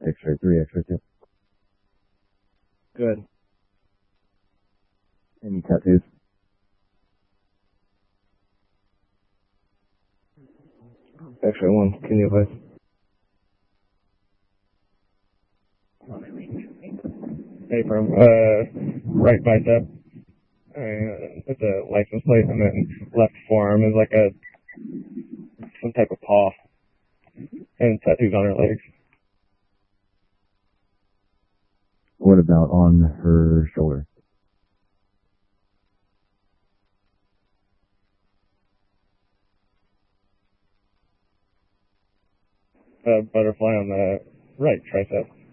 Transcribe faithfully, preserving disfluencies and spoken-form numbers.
X-ray three, X-ray two. Good. Any tattoos? X-ray one, can you advise? Hey, from, uh, right bicep. Uh, it's a license plate, and then left forearm is like a, some type of paw, and tattoos on her legs. What about on her shoulder? A butterfly on the right tricep.